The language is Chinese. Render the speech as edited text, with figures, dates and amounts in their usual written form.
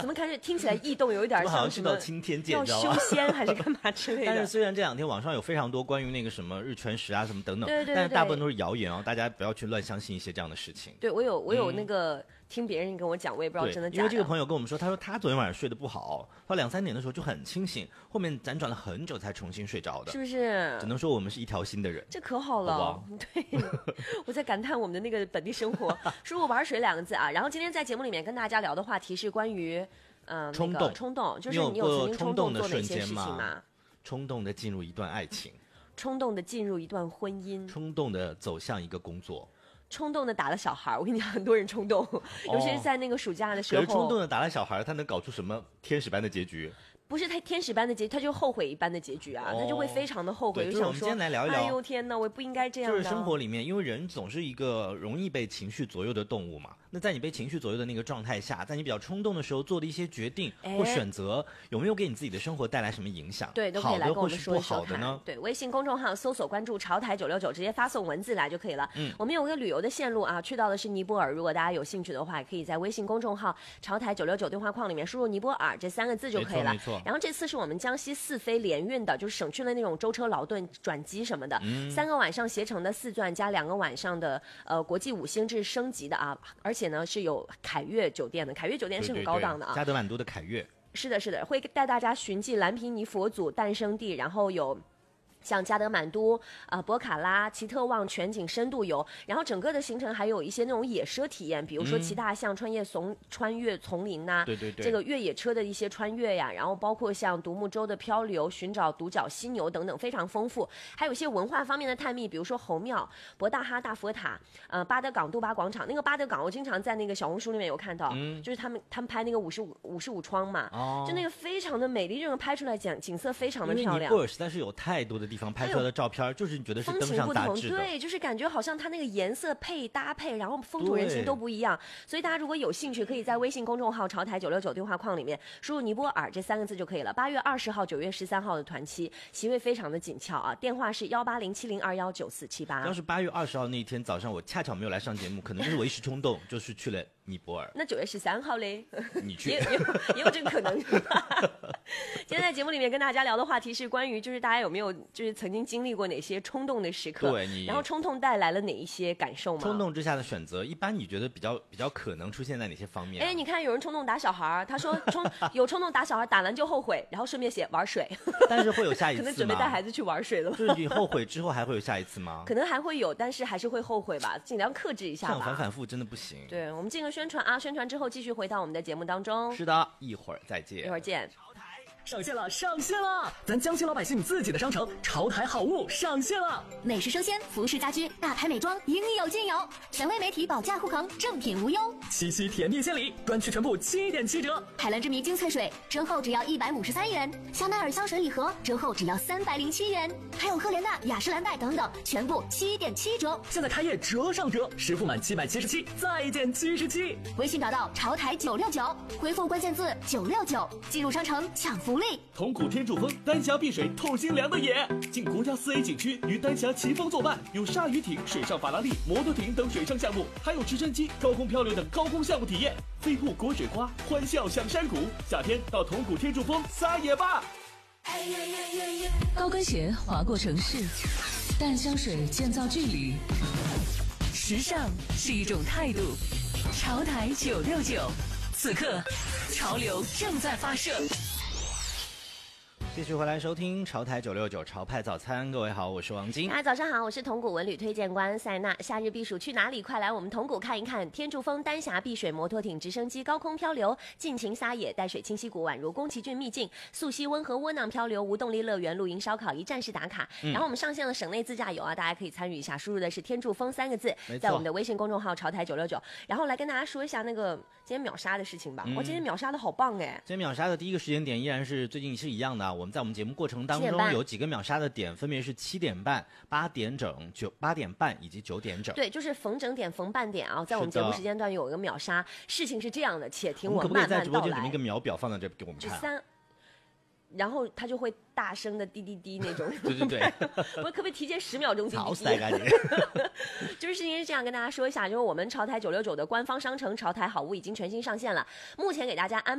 怎么开始听起来异动有一点像什么到青天剑， 要修仙还是干嘛之类的？ 但是虽然这两天网上有非常多关于那个什么日全食啊什么等等， 对， 但是大部分都是谣言哦，大家不要去乱相信一些这样的事情。 对，我有那个听别人跟我讲，我也不知道真的假的。 因为这个朋友跟我们说，他说他昨天晚上睡得不好，到2、3点的时候就很清醒，后面辗转了很久才重新睡着的， 是不是？ 只能说我们是一条心的人， 这可好了。 好对，我在感叹我们的那个本地生活。输入玩水2个字啊。然后今天在节目里面跟大家聊的话题是关于冲动， 就是你有曾经冲动做哪些事情吗？冲动的进入一段爱情， 冲动的进入一段婚姻， 冲动的走向一个工作， 冲动的打了小孩。我跟你讲，很多人冲动，尤其是在那个暑假的时候。 可是冲动的打了小孩，他能搞出什么天使般的结局？ 不是他天使般的结局，他就后悔一般的结局啊，他就会非常的后悔，就想说， 我们今天来聊一聊， 哎呦天哪，我不应该这样的。 就是生活里面，因为人总是一个容易被情绪左右的动物嘛。那在你被情绪左右的那个状态下，在你比较冲动的时候做的一些决定或选择，有没有给你自己的生活带来什么影响？ 对，都可以来跟我们说一说好的呢？ 对，微信公众号搜索关注潮台969，直接发送文字来就可以了。我们有个旅游的线路啊，去到的是尼泊尔。如果大家有兴趣的话，也可以在微信公众号潮台969对话框里面输入尼泊尔这3个字就可以了。 没错。 然后这次是我们江西4飞联运的，就是省去了那种舟车劳顿转机什么的，3个晚上携程的4钻加2个晚上的国际5星制升级的啊，而且呢是有凯悦酒店的，凯悦酒店是很高档的啊， 加德满都的凯悦。 是的，是的，会带大家寻迹蓝毗尼佛祖诞生地，然后有像加德满都、博卡拉、奇特旺全景深度游，然后整个的行程还有一些那种野奢体验，比如说骑大象穿越丛林呐、 对， 这个越野车的一些穿越呀，然后包括像独木舟的漂流、寻找独角犀牛等等，非常丰富。还有一些文化方面的探秘，比如说侯庙、博大哈大佛塔、巴德港杜巴广场。那个巴德港，我经常在那个小红书里面有看到，就是他们拍那个55窗嘛，就那个非常的美丽，这个拍出来景色非常的漂亮。 因为尼泊尔实在是有太多的地方拍出来的照片，就是你觉得是登上杂志的， 对，就是感觉好像它那个颜色搭配，然后风土人情都不一样。所以大家如果有兴趣，可以在微信公众号潮台969对话框里面输入尼泊尔这3个字就可以了。8月20号、9月13号的团期，席位非常的紧俏啊，电话是18070219478。 要是8月20号那一天早上我恰巧没有来上节目，可能就是我一时冲动，就是去了尼泊尔。 那9月13号嘞？ 你去也有这个可能。今天在节目里面跟大家聊的话题是关于，就是大家有没有就是曾经经历过哪些冲动的时刻？ 对， 然后冲动带来了哪一些感受吗？ 冲动之下的选择，一般你觉得比较可能出现在哪些方面？ 哎，你看有人冲动打小孩，他说有冲动打小孩，打完就后悔，然后顺便写玩水。 但是会有下一次吗？ 可能准备带孩子去玩水了。 就是你后悔之后还会有下一次吗？ 可能还会有，但是还是会后悔吧，尽量克制一下吧。 这样反复真的不行。 对，我们进个宣传啊，宣传之后继续回到我们的节目当中。 是的，一会儿再见。 一会儿见。 上线了！咱江西老百姓自己的商城潮台好物上线了， 美食生鲜、服饰家居、大牌美妆，应有尽有。权威媒体保价护航，正品无忧。 七夕甜蜜献礼，专区全部7.7折。 海蓝之谜精粹水折后只要153元，香奈儿香水礼盒折后只要307元，还有赫莲娜、雅诗兰黛等等，全部7.7折。 现在开业折上折，实付满777再减77。 微信找到潮台969，回复关键字969，进入商城抢福利。 铜鼓天柱峰丹霞碧水透心凉的也，经国家4A 景区与丹霞齐峰作伴，有鲨鱼艇、水上法拉利、摩托艇等水上项目，还有直升机、高空漂流等高空项目体验。飞瀑裹水花，欢笑享山谷。夏天到铜鼓天柱峰撒野吧！ 高跟鞋划过城市，淡香水建造距离。时尚是一种态度。潮台969，此刻潮流正在发射。 继续回来收听潮台969潮派早餐，各位好，我是王晶。 大家早上好，我是铜鼓文旅推荐官塞娜。夏日避暑去哪里？快来我们铜鼓看一看！天柱峰、丹霞碧水、摩托艇、直升机、高空漂流，尽情撒野，带水清溪谷宛如宫崎骏秘境。溯溪温和窝囊漂流，无动力乐园、露营烧烤一站式打卡。然后我们上线了省内自驾游啊，大家可以参与一下，输入的是天柱峰3个字，在我们的微信公众号潮台969。然后来跟大家说一下那个今天秒杀的事情吧。我今天秒杀的好棒哎！ 今天秒杀的第一个时间点依然是最近是一样的啊，我们在我们节目过程当中有几个秒杀的点，分别是7点半、8点整、8点半以及9点整。 对，就是逢整点、逢半点啊，在我们节目时间段有一个秒杀。事情是这样的，且听我慢慢道来。 可不可以在直播间准备一个秒表放在这给我们看？ 然后它就会大声的滴滴滴那种。 对。 我可不可以提前10秒钟滴滴滴？ 好，塞干净。 就是事情是这样，跟大家说一下，就是我们潮台969的官方商城潮台好物已经全新上线了，目前给大家安排